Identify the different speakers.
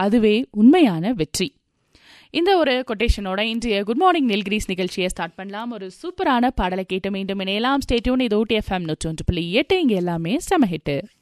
Speaker 1: அதுவே உண்மையான வெற்றி. இந்த ஒரு கொட்டேஷனோட இன்றைய குட் மார்னிங் நீல்கிரிஸ் நிகழ்ச்சியை ஸ்டார்ட் பண்ணலாம். ஒரு சூப்பரான பாடலை கேட்டு மீண்டும் இணையலாம். Stay tune. இது ஊட்டி FM 101.8. இங்கே எல்லாமே செம ஹிட்டு.